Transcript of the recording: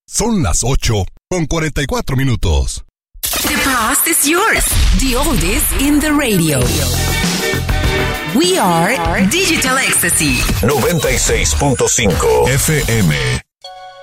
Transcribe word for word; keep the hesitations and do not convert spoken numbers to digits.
Son las ocho con cuarenta y cuatro minutos. The past is yours. The oldies in the radio. We are Digital Ecstasy. noventa y seis punto cinco F M.